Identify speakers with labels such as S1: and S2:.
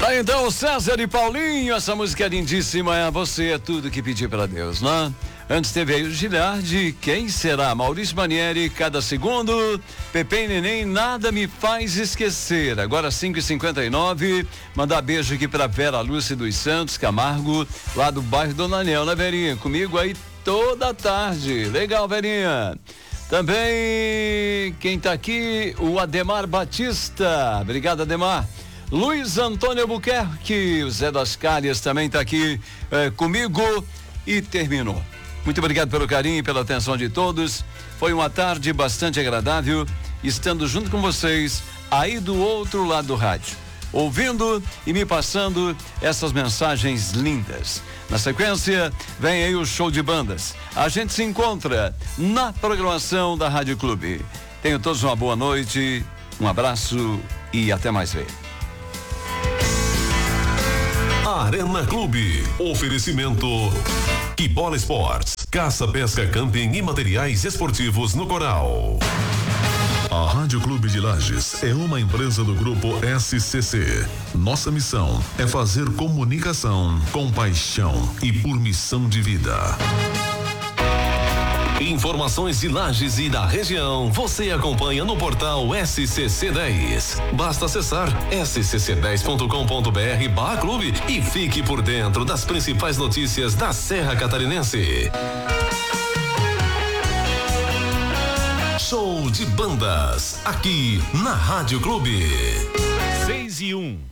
S1: Tá então, César e Paulinho, essa música é lindíssima, você é tudo que pedir pra Deus, né? Antes teve aí o Gilhardi, Quem Será? Maurício Manieri, Cada Segundo, Pepe e Neném, Nada Me Faz Esquecer. Agora 5h59, mandar beijo aqui pra Vera Lúcia dos Santos Camargo, lá do bairro Dona Anel, né, Verinha? Comigo aí toda tarde. Legal, Verinha. Também, quem tá aqui, o Ademar Batista. Obrigado, Ademar. Luiz Antônio Albuquerque, o Zé das Calhas também está aqui comigo e terminou. Muito obrigado pelo carinho e pela atenção de todos. Foi uma tarde bastante agradável, estando junto com vocês aí do outro lado do rádio, ouvindo e me passando essas mensagens lindas. Na sequência, vem aí o show de bandas. A gente se encontra na programação da Rádio Clube. Tenham todos uma boa noite, um abraço e até mais ver.
S2: Arena Clube. Oferecimento Quibola Esportes, caça, pesca, camping e materiais esportivos no Coral. A Rádio Clube de Lages é uma empresa do grupo SCC. Nossa missão é fazer comunicação com paixão e por missão de vida. Informações de Lages e da região você acompanha no portal SCC10. Basta acessar scc10.com.br/clube e fique por dentro das principais notícias da Serra Catarinense. Show de bandas aqui na Rádio Clube.
S3: 6:01.